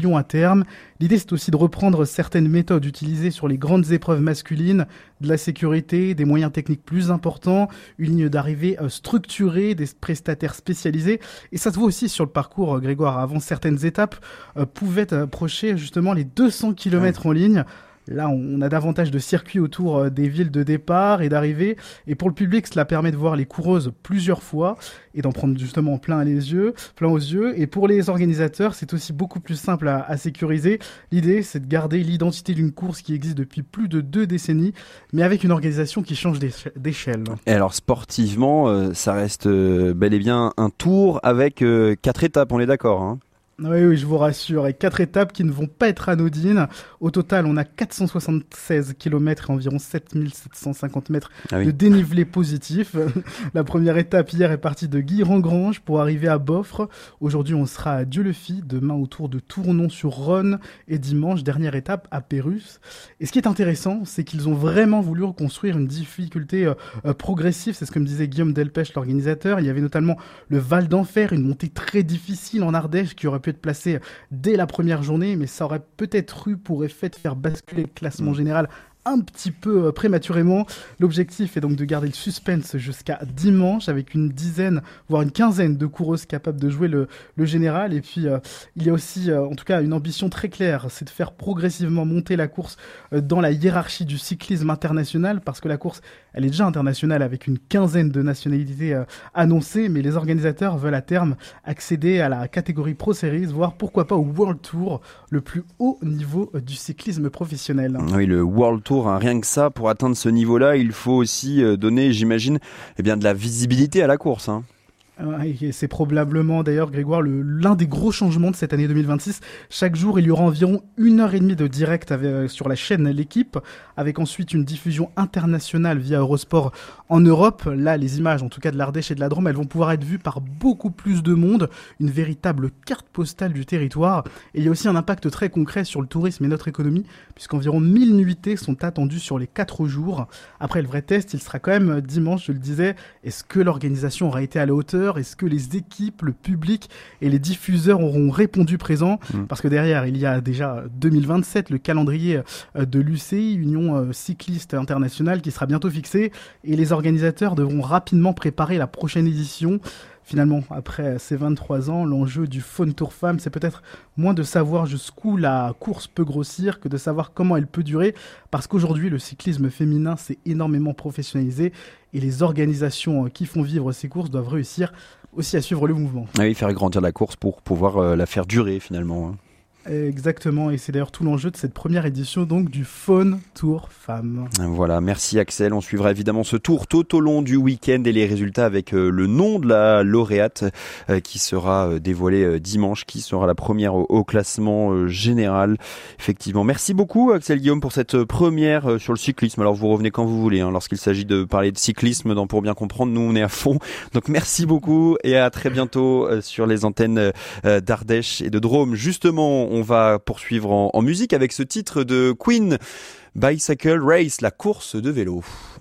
à terme. L'idée, c'est aussi de reprendre certaines méthodes utilisées sur les grandes épreuves masculines, de la sécurité, des moyens techniques plus importants, une ligne d'arrivée structurée, des prestataires spécialisés. Et ça se voit aussi sur le parcours, Grégoire. Avant certaines étapes, pouvaient approcher justement les 200 km en ligne. Là, on a davantage de circuits autour des villes de départ et d'arrivée. Et pour le public, cela permet de voir les coureuses plusieurs fois et d'en prendre justement plein aux yeux. Et pour les organisateurs, c'est aussi beaucoup plus simple à sécuriser. L'idée, c'est de garder l'identité d'une course qui existe depuis plus de 2 décennies, mais avec une organisation qui change d'échelle. Et alors, sportivement, ça reste bel et bien un tour avec 4 étapes, on est d'accord, hein ? Oui, je vous rassure. Et 4 étapes qui ne vont pas être anodines. Au total, on a 476 km et environ 7750 mètres de dénivelé positif. La première étape hier est partie de Guilherand-Granges pour arriver à Boffre. Aujourd'hui, on sera à Dieu-le-Fit. Demain, autour de Tournon-sur-Rhône. Et dimanche, dernière étape à Pérusse. Et ce qui est intéressant, c'est qu'ils ont vraiment voulu reconstruire une difficulté progressive. C'est ce que me disait Guillaume Delpech, l'organisateur. Il y avait notamment le Val d'Enfer, une montée très difficile en Ardèche qui aurait pu être placé dès la première journée, mais ça aurait peut-être eu pour effet de faire basculer le classement général un petit peu prématurément. L'objectif est donc de garder le suspense jusqu'à dimanche avec une dizaine, voire une quinzaine de coureuses capables de jouer le général. Et puis, il y a aussi, en tout cas, une ambition très claire, c'est de faire progressivement monter la course dans la hiérarchie du cyclisme international, parce que la course, elle est déjà internationale avec une quinzaine de nationalités annoncées, mais les organisateurs veulent à terme accéder à la catégorie Pro Series, voire pourquoi pas au World Tour, le plus haut niveau du cyclisme professionnel. Oui, le World Tour, hein, rien que ça, pour atteindre ce niveau-là, il faut aussi donner, j'imagine, de la visibilité à la course, hein. Et c'est probablement d'ailleurs, Grégoire, l'un des gros changements de cette année 2026. Chaque jour, il y aura environ 1h30 de direct sur la chaîne L'Équipe, avec ensuite une diffusion internationale via Eurosport en Europe. Là, les images, en tout cas de l'Ardèche et de la Drôme, elles vont pouvoir être vues par beaucoup plus de monde. Une véritable carte postale du territoire. Et il y a aussi un impact très concret sur le tourisme et notre économie, puisqu'environ 1000 nuitées sont attendues sur les 4 jours. Après, le vrai test, il sera quand même dimanche, je le disais. Est-ce que l'organisation aura été à la hauteur ? Est-ce que les équipes, le public et les diffuseurs auront répondu présent ? Parce que derrière, il y a déjà 2027, le calendrier de l'UCI, Union Cycliste Internationale, qui sera bientôt fixé. Et les organisateurs devront rapidement préparer la prochaine édition. Finalement, après ces 23 ans, l'enjeu du Faune Tour Femmes, c'est peut-être moins de savoir jusqu'où la course peut grossir que de savoir comment elle peut durer. Parce qu'aujourd'hui, le cyclisme féminin s'est énormément professionnalisé et les organisations qui font vivre ces courses doivent réussir aussi à suivre le mouvement. Ah oui, faire grandir la course pour pouvoir la faire durer finalement, hein. Exactement, et c'est d'ailleurs tout l'enjeu de cette première édition donc du Faune Tour Femmes. Voilà, merci Axel. On suivra évidemment ce tour tout au long du week-end et les résultats avec le nom de la lauréate qui sera dévoilé dimanche, qui sera la première au classement général. Effectivement, merci beaucoup Axel Guillaume pour cette première sur le cyclisme. Alors vous revenez quand vous voulez, hein, lorsqu'il s'agit de parler de cyclisme, pour bien comprendre, nous on est à fond. Donc merci beaucoup et à très bientôt sur les antennes d'Ardèche et de Drôme. Justement, on va poursuivre en musique avec ce titre de Queen, Bicycle Race, la course de vélo.